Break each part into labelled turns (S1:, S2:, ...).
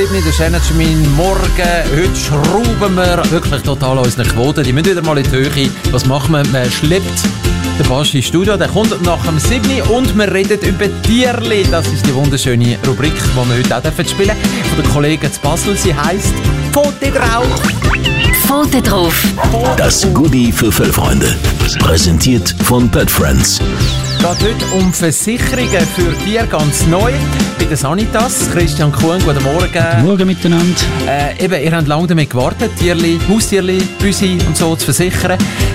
S1: Das ist Energy Morgen. Heute schrauben wir wirklich total unsere Quoten. Die müssen wieder mal in die Höhe. Was machen wir? Man schleppt den Basti ins Studio. Der kommt nach dem 7. und wir reden über Tierli. Das ist die wunderschöne Rubrik, die wir heute auch spielen dürfen. Von der Kollegin zu Basel. Sie heisst «Pfote drauf».
S2: Pfote drauf.
S3: Das Goodie für Füllfreunde. Präsentiert von Pet Friends.
S1: Es geht heute um Versicherungen für Tiere ganz neu. Bei der Sanitas. Christian Kuhn, guten Morgen.
S4: Guten Morgen miteinander.
S1: Ihr habt lange damit gewartet, Tierli, Haustierli, Büsi und so zu versichern.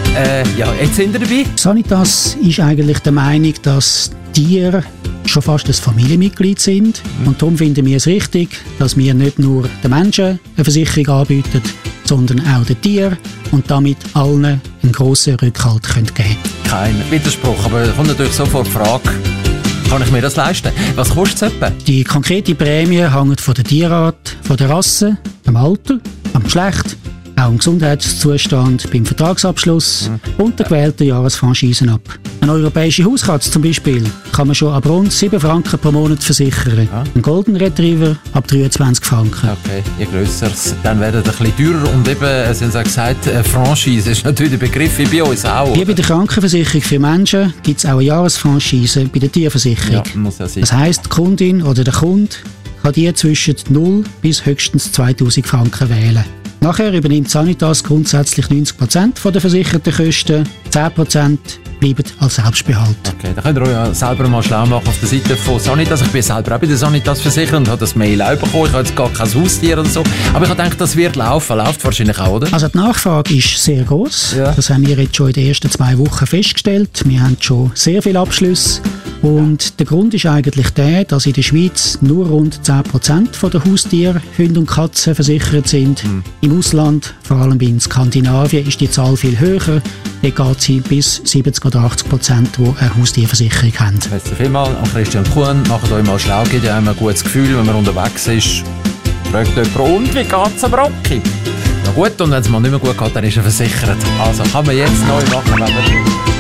S1: Jetzt sind wir dabei.
S4: Sanitas ist eigentlich der Meinung, dass Tiere schon fast ein Familienmitglied sind. Und darum finden wir es richtig, dass wir nicht nur den Menschen eine Versicherung anbieten, sondern auch den Tieren und damit allen einen grossen Rückhalt geben können.
S1: Kein Widerspruch, aber da kommt natürlich sofort die Frage, kann ich mir das leisten? Was kostet es etwa?
S4: Die konkrete Prämie hängt von der Tierart, von der Rasse, dem Alter, am Geschlecht, auch im Gesundheitszustand, beim Vertragsabschluss und der gewählten Jahresfranchisen ab. Eine europäische Hauskatze zum Beispiel kann man schon ab rund 7 Franken pro Monat versichern. Ja. Ein Golden Retriever ab 23 Franken.
S1: Okay, je grösser, dann werden es ein bisschen teurer. Und eben, Sie haben gesagt, Franchise ist natürlich der Begriff wie bei uns auch.
S4: Wie bei der Krankenversicherung für Menschen gibt es auch eine Jahresfranchise bei der Tierversicherung.
S1: Ja, muss ja sein.
S4: Das heisst, die Kundin oder der Kunde kann die zwischen 0 bis höchstens 2000 Franken wählen. Nachher übernimmt Sanitas grundsätzlich 90% der versicherten Kosten, 10% bleiben als Selbstbehalt.
S1: Okay, da könnt ihr euch ja selber mal schlau machen auf der Seite von Sanitas. Ich bin selber auch bei der Sanitas versichert und habe das Mail auch bekommen. Ich habe jetzt gar kein Haustier und so. Aber ich habe gedacht, das wird laufen. Läuft wahrscheinlich auch, oder?
S4: Also die Nachfrage ist sehr gross.
S1: Ja.
S4: Das haben wir jetzt schon in den ersten 2 Wochen festgestellt. Wir haben schon sehr viele Abschlüsse. Und der Grund ist eigentlich der, dass in der Schweiz nur rund 10% der Haustiere, Hunde und Katzen versichert sind. Im Ausland, vor allem in Skandinavien, ist die Zahl viel höher. Dort geht sie bis 70 oder 80%, die eine Haustierversicherung haben.
S1: Merci vielmals an Christian Kuhn. Macht euch mal schlau, gibt ja immer ein gutes Gefühl, wenn man unterwegs ist. Fragt jemand, und wie geht's am Rocky? Na gut, und wenn es mal nicht mehr gut geht, dann ist er versichert. Also kann man jetzt neu machen, wenn man will.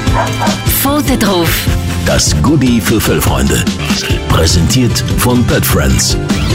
S2: Pfote drauf.
S3: Das Goodie für Füllfreunde. Präsentiert von Pet Friends.